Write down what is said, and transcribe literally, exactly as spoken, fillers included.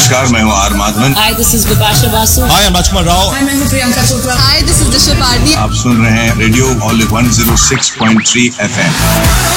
नमस्कार, मैं हूँ are Madhavan. Hi, this is Bipasha Basu. Hi, I'm Rajkumar Rao. Hi, मैं हूँ Priyanka Chopra. Hi, this is Disha Pardi. आप सुन रहे हैं radio hall one zero six point three F M.